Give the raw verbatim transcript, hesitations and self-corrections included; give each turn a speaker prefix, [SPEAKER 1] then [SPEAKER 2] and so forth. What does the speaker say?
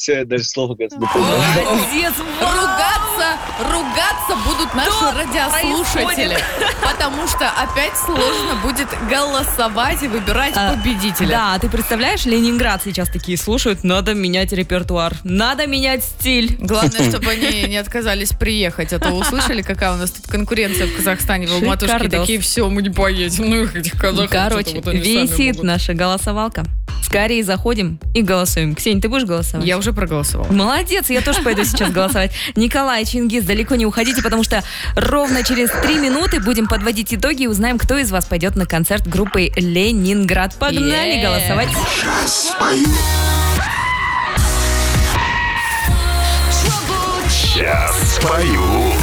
[SPEAKER 1] Все, я даже слово не понимаю.
[SPEAKER 2] Молодец, ругаться, ругаться будут наши
[SPEAKER 3] Что
[SPEAKER 2] радиослушатели.
[SPEAKER 3] происходит?
[SPEAKER 2] Потому что опять сложно будет голосовать и выбирать
[SPEAKER 3] А,
[SPEAKER 2] победителя.
[SPEAKER 3] Да, ты представляешь, Ленинград сейчас такие слушают, надо менять репертуар, надо менять стиль.
[SPEAKER 2] Главное, чтобы они не отказались приехать. А то услышали, какая у нас тут конкуренция в Казахстане, в Алматушке.
[SPEAKER 3] Шикардос.
[SPEAKER 2] Такие, все, мы не поедем. Ну, их этих казахов.
[SPEAKER 3] Короче,
[SPEAKER 2] что-то вот они сами
[SPEAKER 3] висит
[SPEAKER 2] могут.
[SPEAKER 3] наша голосовалка. Скорее заходим и голосуем. Ксения, ты будешь голосовать?
[SPEAKER 2] Я уже проголосовала.
[SPEAKER 3] Молодец, я тоже пойду сейчас голосовать. Николай, Чингис, далеко не уходите, потому что ровно через три минуты будем подводить итоги и узнаем, кто из вас пойдет на концерт группы «Ленинград». Погнали
[SPEAKER 2] Е-е-е.
[SPEAKER 3] голосовать.
[SPEAKER 4] Сейчас спою.